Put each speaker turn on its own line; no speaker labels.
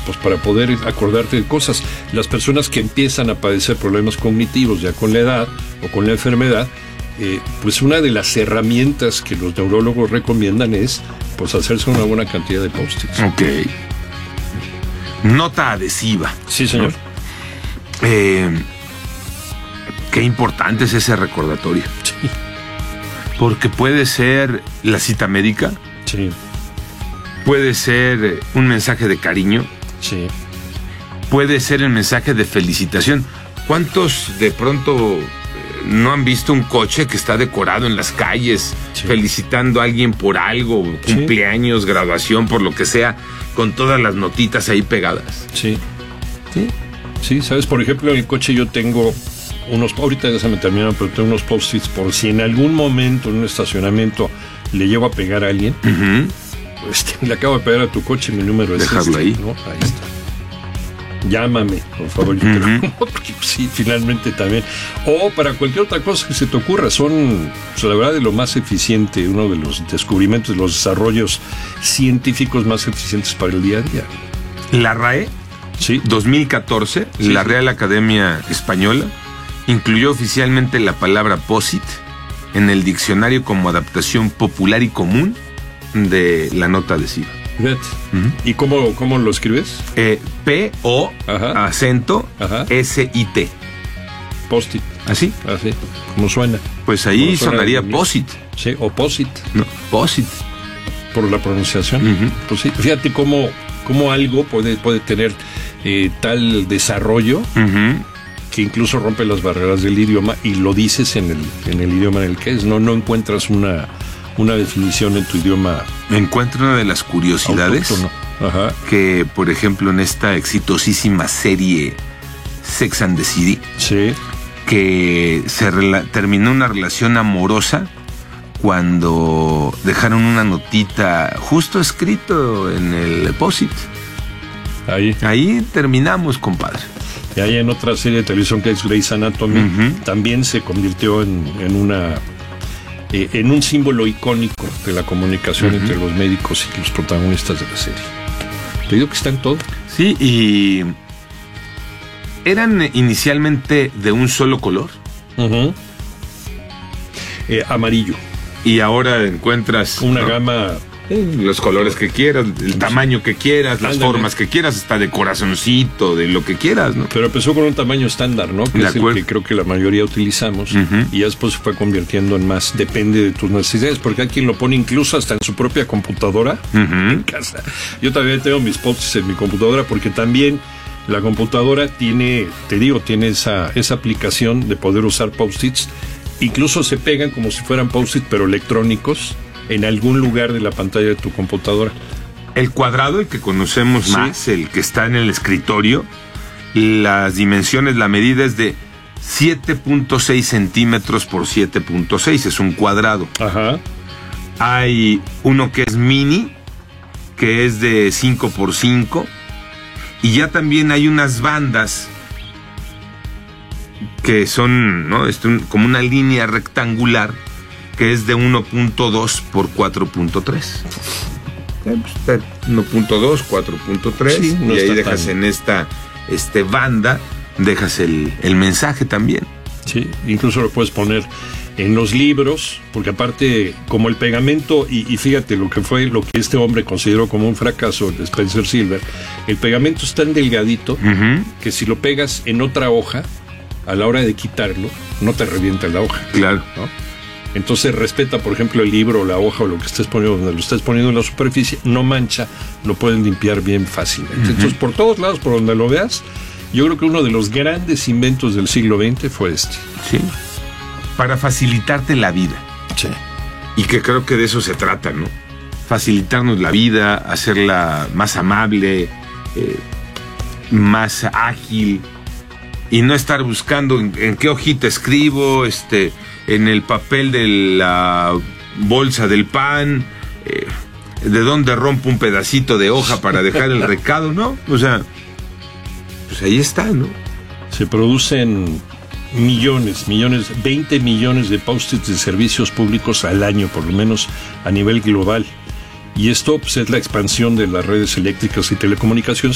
pues para poder acordarte de cosas. Las personas que empiezan a padecer problemas cognitivos ya con la edad o con la enfermedad, pues una de las herramientas que los neurólogos recomiendan es pues hacerse una buena cantidad de post-its.
Ok. Nota adhesiva.
Sí, señor.
¿No? Qué importante es ese recordatorio.
Sí.
Porque puede ser la cita médica.
Sí.
Puede ser un mensaje de cariño.
Sí.
Puede ser el mensaje de felicitación. ¿Cuántos de pronto no han visto un coche que está decorado en las calles, sí, felicitando a alguien por algo, cumpleaños, sí, graduación, por lo que sea, con todas las notitas ahí pegadas?
Sí. Sí. Sí, sabes, por ejemplo, en el coche yo tengo ahorita ya se me terminaron, pero tengo unos post-its por si en algún momento en un estacionamiento le llego a pegar a alguien, pues le acabo de pegar a tu coche, mi número es
dejarlo ahí.
¿no? Ahí está. Llámame, por favor, yo te lo... porque sí, finalmente también. O para cualquier otra cosa que se te ocurra, son, pues, la verdad, de lo más eficiente, uno de los descubrimientos, de los desarrollos científicos más eficientes para el día a día.
La RAE,
sí,
2014, sí, la Real Academia Española incluyó oficialmente la palabra POSIT en el diccionario como adaptación popular y común de la nota adhesiva.
¿Y cómo lo escribes?
P-O, ajá, acento, ajá, S-I-T.
Post-it.
¿Así?
Así, como suena.
Pues ahí sonaría POSIT.
Sí, o POSIT.
No, POSIT.
Por la pronunciación. Pues sí, fíjate cómo algo puede tener tal desarrollo que incluso rompe las barreras del idioma y lo dices en el idioma en el que es. No encuentras una definición en tu idioma.
Encuentro una de las curiosidades que, por ejemplo, en esta exitosísima serie Sex and the City,
sí,
que terminó una relación amorosa cuando dejaron una notita justo escrito en el POSIT. Ahí terminamos, compadre.
Y ahí en otra serie de televisión que es Grey's Anatomy, también se convirtió en un símbolo icónico de la comunicación entre los médicos y los protagonistas de la serie. Te digo que está en todo.
Sí, y eran inicialmente de un solo color.
Amarillo.
Y ahora encuentras
una gama,
los colores que quieras, el tamaño que quieras, las formas que quieras, hasta de corazoncito, de lo que quieras, ¿no?
Pero empezó con un tamaño estándar, ¿no? Que es el que creo que la mayoría utilizamos, y ya después se fue convirtiendo en más, depende de tus necesidades, porque hay quien lo pone incluso hasta en su propia computadora en casa. Yo también tengo mis post-its en mi computadora porque también la computadora tiene esa aplicación de poder usar post-its. Incluso se pegan como si fueran post-it, pero electrónicos, en algún lugar de la pantalla de tu computadora.
El cuadrado, el que conocemos más, el que está en el escritorio, las dimensiones, la medida es de 7.6 centímetros por 7.6, es un cuadrado.
Ajá.
Hay uno que es mini, que es de 5 por 5, y ya también hay unas bandas que son, ¿no? Como una línea rectangular que es de 1.2 por 4.3. 1.2, 4.3, sí, no, y ahí dejas en esta banda, dejas el mensaje también.
Sí, incluso lo puedes poner en los libros, porque aparte, como el pegamento, y fíjate lo que este hombre consideró como un fracaso, Spencer Silver, el pegamento es tan delgadito que si lo pegas en otra hoja, a la hora de quitarlo, no te revienta la hoja.
Claro.
¿No? Entonces respeta, por ejemplo, el libro, la hoja o lo que estés poniendo, donde lo estés poniendo en la superficie, no mancha, lo pueden limpiar bien fácilmente. Entonces, por todos lados, por donde lo veas, yo creo que uno de los grandes inventos del siglo XX fue este.
Sí. Para facilitarte la vida.
Sí.
Y que creo que de eso se trata, ¿no? Facilitarnos la vida, hacerla más amable, más ágil, y no estar buscando en qué hojita escribo, en el papel de la bolsa del pan, de dónde rompo un pedacito de hoja para dejar el recado, ¿no? O sea, pues ahí está, ¿no?
Se producen millones, 20 millones de post-its de servicios públicos al año, por lo menos a nivel global. Y esto, pues, es la expansión de las redes eléctricas y telecomunicaciones